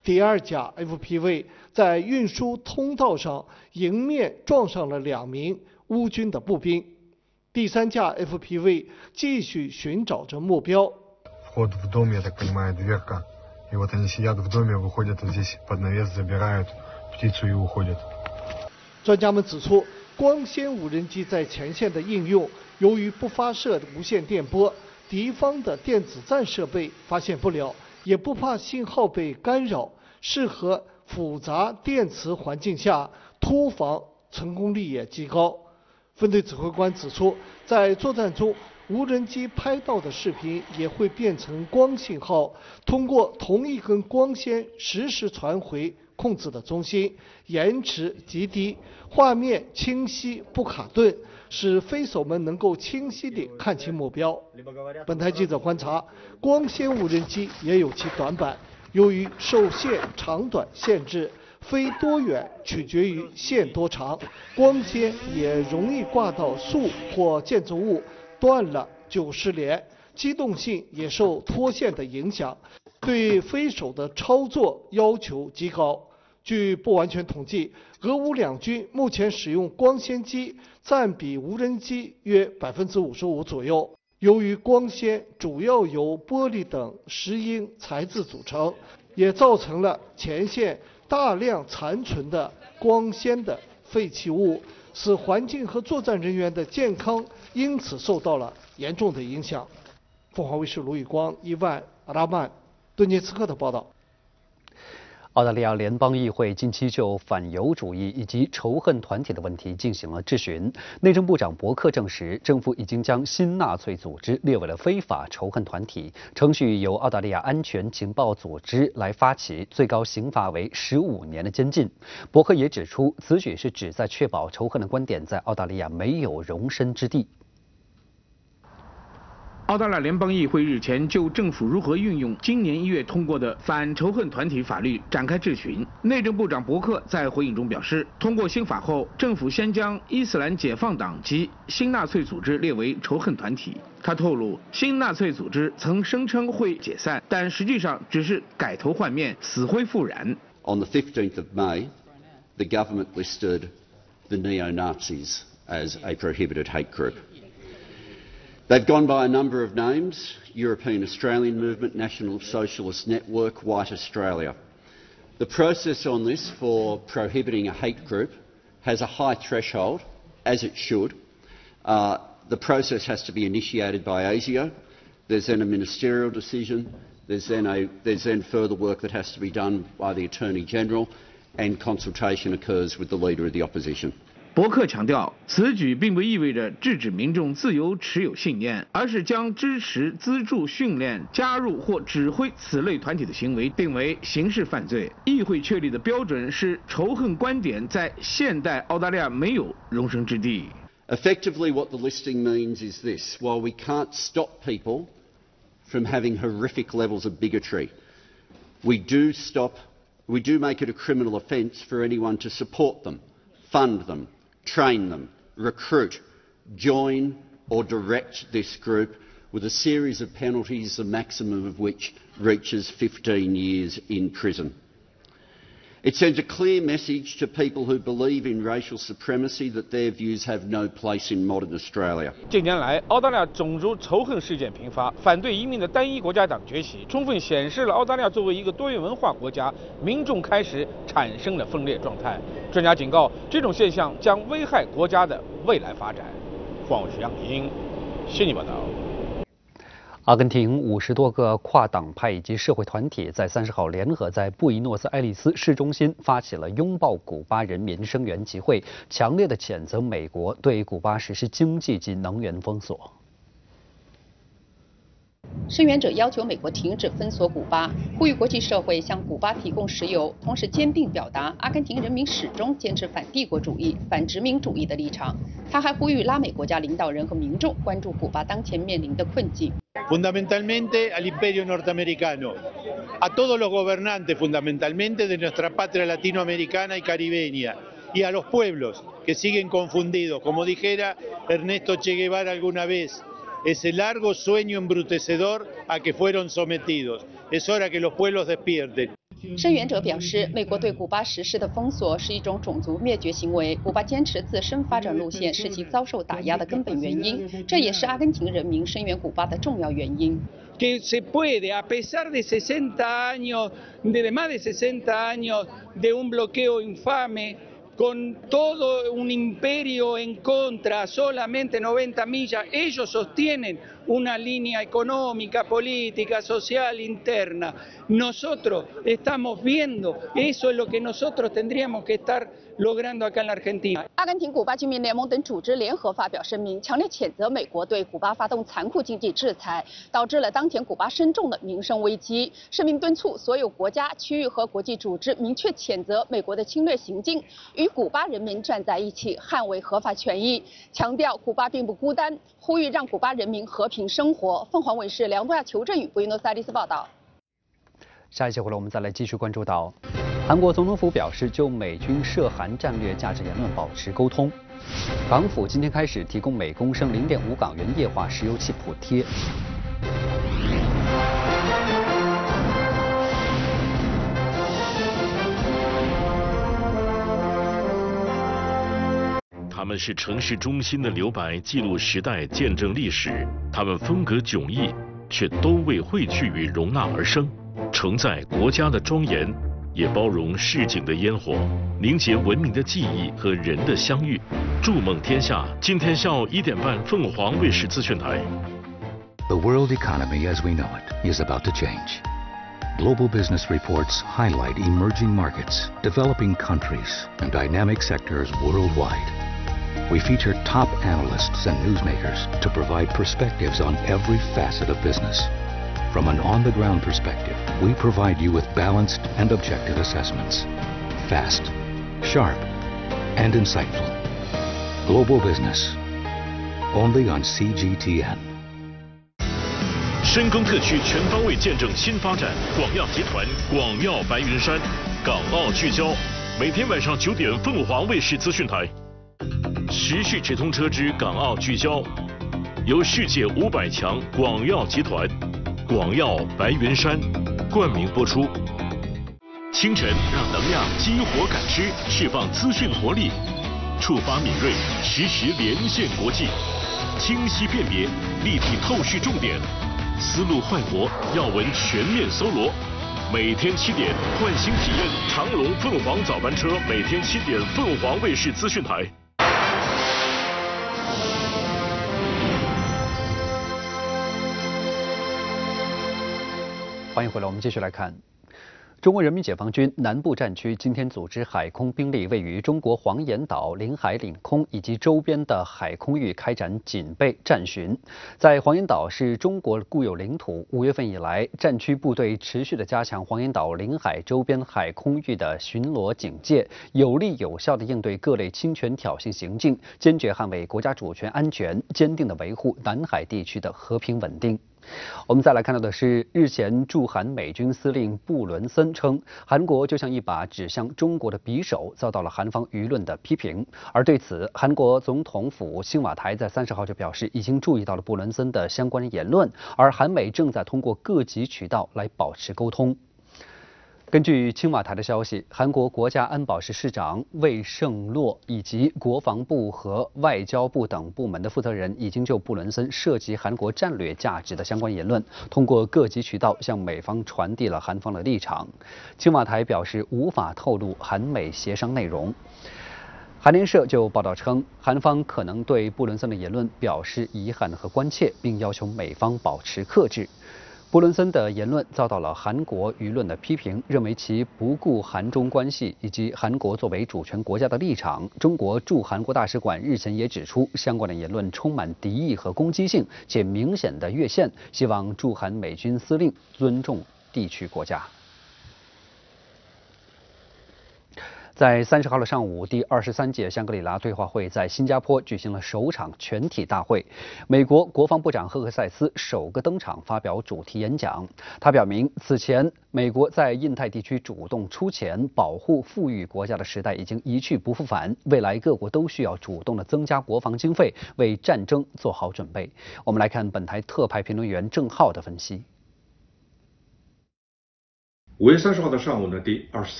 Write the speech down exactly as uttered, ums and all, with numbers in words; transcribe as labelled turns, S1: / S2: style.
S1: 第二架 F P V 在运输通道上迎面撞上了两名乌军的步兵。第三架 F P V 继续寻找着目标。
S2: Вход в дом, я так понимаю, дверка. И вот они сидят в доме, выходят здесь под навес, забирают птицу и уходят.
S1: 专家们指出，光纤无人机在前线的应用，由于不发射无线电波，敌方的电子战设备发现不了，也不怕信号被干扰，适合复杂电磁环境下突防，成功率也极高。分队指挥官指出，在作战中，无人机拍到的视频也会变成光信号，通过同一根光纤实时传回控制的中心，延迟极低，画面清晰不卡顿，使飞手们能够清晰地看清目标。本台记者观察，光纤无人机也有其短板，由于受线长短限制，飞多远取决于线多长，光纤也容易挂到树或建筑物，断了就失联，机动性也受脱线的影响，对飞手的操作要求极高。据不完全统计，俄乌两军目前使用光纤机占比无人机约百分之五十五左右。由于光纤主要由玻璃等石英材质组成，也造成了前线大量残存的光纤的废弃物，使环境和作战人员的健康因此受到了严重的影响。凤凰卫视卢宇光、伊万、阿拉曼、顿涅茨克的报道。
S3: 澳大利亚联邦议会近期就反犹主义以及仇恨团体的问题进行了质询。内政部长伯克证实，政府已经将新纳粹组织列为了非法仇恨团体，程序由澳大利亚安全情报组织来发起，最高刑罚为十五年的监禁。伯克也指出，此举是旨在确保仇恨的观点在澳大利亚没有容身之地。
S4: 澳大利亚联邦议会日前就政府如何运用今年一月通过的反仇恨团体法律展开质询。内政部长伯克在回应中表示，通过新法后，政府先将伊斯兰解放党及新纳粹组织列为仇恨团体。他透露，新纳粹组织曾声称会解散，但实际上只是改头换面，死灰复燃。
S5: On the fifteenth of May, the government listed the neo-Nazis as a prohibited hate group. They've gone by a number of names: European Australian Movement, National Socialist Network, White Australia. The process on this for prohibiting a hate group has a high threshold, as it should. Uh, the process has to be initiated by ASIO. There's then a ministerial decision. There's then, a, there's then further work that has to be done by the Attorney General, and consultation occurs with the Leader of the Opposition.
S4: 伯克强调，此举并不意味着制止民众自由持有信念，而是将支持、资助、训练、加入或指挥此类团体的行为定为刑事犯罪。议会确立的标准是仇恨观点在现代澳大利亚没有容身之地。
S5: Effectively, what the listing means is this: while we can't stop people from having horrific levels of bigotry, we do stop, we do make it a criminal offence for anyone to support them, fund them, train them, recruit, join or direct this group, with a series of penalties, the maximum of which reaches fifteen years in prison. It sends a clear message to people who believe in racial supremacy that their views have no place in modern Australia.
S6: 近年来，澳大利亚种族仇恨事件频发，反对移民的单一国家党崛起，充分显示了澳大利亚作为一个多元文化国家，民众开始产生了分裂状态。专家警告，这种现象将危害国家的未来发展。黄伟阳英，悉尼报道。
S3: 阿根廷五十多个跨党派以及社会团体在三十号联合在布宜诺斯艾利斯市中心发起了拥抱古巴人民声援集会，强烈的谴责美国对古巴实施经济及能源封锁。
S7: 声援者要求美国停止封锁古巴，呼吁国际社会向古巴提供石油，同时坚定表达阿根廷人民始终坚持反帝国主义、反殖民主义的立场。他还呼吁拉美国家领导人和民众关注古巴当前面临的困境。
S8: Fundamentalmente al imperio norteamericano, a todos los gobernantes fundamentalmente de nuestra patria latinoamericana y caribeña, y a los pueblos que siguen confundidos, como dijera Ernesto Che Guevara alguna vez. Ese largo sueño embrutecedor a que fueron sometidos. Es hora que los pueblos despierten.
S7: 声援者表示，美国对古巴实施的封锁是一种种族灭绝行为，古巴坚持自身发展路线是其遭受打压的根本原因，这也是阿根廷人民声援古巴的重要原因。
S9: Que se puede, a pesar de sesenta años, de más de sesenta años de un bloqueo infame, con todo un imperio en contra, solamente noventa millas, ellos sostienen una línea económica, política, social interna. Nosotros estamos viendo, eso es lo que nosotros tendríamos que estar logrando acá en la Argentina.
S7: 阿根廷、古巴居民联盟等组织联合发表声明，强烈谴责美国对古巴发动残酷经济制裁，导致了当前古巴深重的民生危机。声明敦促所有国家、区域和国际组织明确谴责美国的侵略行径，与古巴人民站在一起，捍卫合法权益，强调古巴并不孤单，呼吁让古巴人民和平生活。凤凰卫视梁多亚、裘振宇布宜诺斯艾利斯报道。
S3: 下一节回来，我们再来继续关注到。韩国总统府表示，就美军涉韩战略价值言论保持沟通。港府今天开始提供每公升零点五港元液化石油气补贴。
S10: 他们是城市中心的留白，记录时代，见证历史。他们风格迥异，却都为汇聚与容纳而生，承载国家的庄严。也包容市井的烟火，凝结文明的记忆和人的相遇。筑梦天下，今天下午一点半，凤凰卫视资讯台。
S11: The world economy as we know it is about to change. Global business reports highlight emerging markets, developing countries, and dynamic sectors worldwide. We feature top analysts and newsmakers to provide perspectives on every facet of business. From an on-the-ground perspective, we provide you with balanced and objective assessments. Fast, sharp, and insightful. Global Business. Only on C G T N.
S10: 深耕特区全方位见证新发展，广药集团广药白云山，港澳聚焦。每天晚上九点，凤凰卫视资讯台。时序直通车之港澳聚焦，由世界五百强广药集团。广药白云山冠名播出。清晨让能量激活感知，释放资讯活力，触发敏锐，实时连线国际，清晰辨别，立体透视重点，思路快活，要闻全面搜罗。每天七点，唤醒体验长龙凤凰早班车，每天七点，凤凰卫视资讯台。
S3: 欢迎回来，我们继续来看。中国人民解放军南部战区今天组织海空兵力位于中国黄岩岛领海领空以及周边的海空域开展警备战巡。在黄岩岛是中国固有领土，五月份以来，战区部队持续的加强黄岩岛领海周边海空域的巡逻警戒，有力有效的应对各类侵权挑衅行径，坚决捍卫国家主权安全，坚定的维护南海地区的和平稳定。我们再来看到的是，日前驻韩美军司令布伦森称，韩国就像一把指向中国的匕首，遭到了韩方舆论的批评。而对此，韩国总统府青瓦台在三十号就表示，已经注意到了布伦森的相关言论，而韩美正在通过各级渠道来保持沟通。根据青瓦台的消息，韩国国家安保室室长魏胜洛以及国防部和外交部等部门的负责人已经就布伦森涉及韩国战略价值的相关言论，通过各级渠道向美方传递了韩方的立场。青瓦台表示无法透露韩美协商内容。韩联社就报道称，韩方可能对布伦森的言论表示遗憾和关切，并要求美方保持克制。布伦森的言论遭到了韩国舆论的批评，认为其不顾韩中关系以及韩国作为主权国家的立场。中国驻韩国大使馆日前也指出，相关的言论充满敌意和攻击性，且明显的越线，希望驻韩美军司令尊重地区国家。在三十号的上午，第二十三届香格里拉对话会在新加坡举行了首场全体大会。美国国防部长赫克塞斯首个登场发表主题演讲。他表明，此前美国在印太地区主动出钱保护富裕国家的时代已经一去不复返，未来各国都需要主动的增加国防经费，为战争做好准备。我们来看本台特派评论员郑浩的分析。
S12: 五月三十号的上午呢，第二十